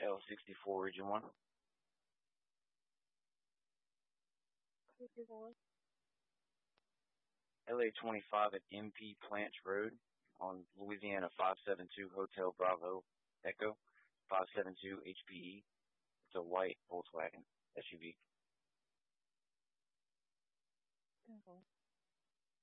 L64 Region 1. LA25 at MP Plants Road on Louisiana 572 Hotel Bravo Echo 572 HPE. It's a white Volkswagen SUV.